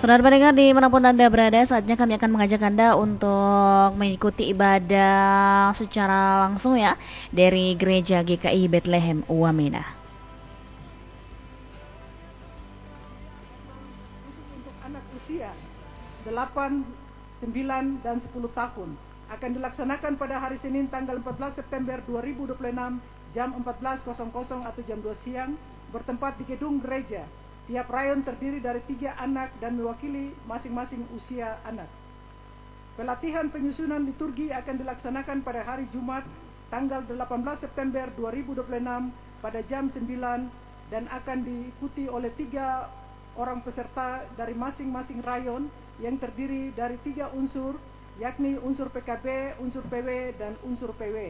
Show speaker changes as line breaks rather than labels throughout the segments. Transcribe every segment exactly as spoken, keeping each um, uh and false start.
Saudara pendengar dimanapun Anda berada, saatnya kami akan mengajak Anda untuk mengikuti ibadah secara langsung ya dari Gereja G K I Bethlehem Wamena.
Khusus untuk anak usia delapan, sembilan, dan sepuluh tahun akan dilaksanakan pada hari Senin tanggal empat belas September dua ribu dua puluh enam jam empat belas atau jam dua siang bertempat di gedung gereja. Tiap rayon terdiri dari tiga anak dan mewakili masing-masing usia anak. Pelatihan penyusunan liturgi akan dilaksanakan pada hari Jumat tanggal delapan belas September dua ribu dua puluh enam pada jam sembilan dan akan diikuti oleh tiga orang peserta dari masing-masing rayon yang terdiri dari tiga unsur, yakni unsur P K B, unsur P W, dan unsur P W.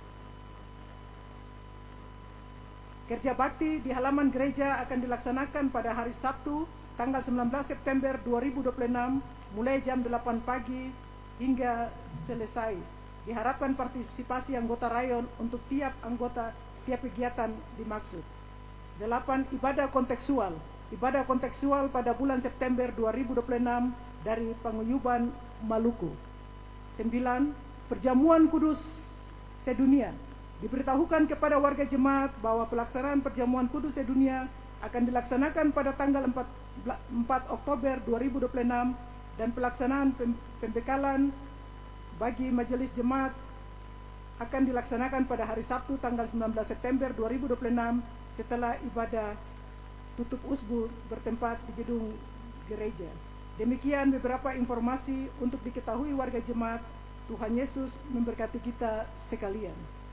Kerja bakti di halaman gereja akan dilaksanakan pada hari Sabtu tanggal sembilan belas September dua ribu dua puluh enam mulai jam delapan pagi hingga selesai. Diharapkan partisipasi anggota rayon untuk tiap anggota tiap kegiatan dimaksud. Delapan, ibadah kontekstual. Ibadah kontekstual pada bulan September dua ribu dua puluh enam dari Paguyuban Maluku. Sembilan, perjamuan kudus sedunia. Diberitahukan kepada warga jemaat bahwa pelaksanaan perjamuan kudus sedunia akan dilaksanakan pada tanggal empat Oktober dua ribu dua puluh enam dan pelaksanaan pembekalan bagi majelis jemaat akan dilaksanakan pada hari Sabtu tanggal sembilan belas September dua ribu dua puluh enam setelah ibadah tutup usbur bertempat di gedung gereja. Demikian beberapa informasi untuk diketahui warga jemaat. Tuhan Yesus memberkati kita sekalian.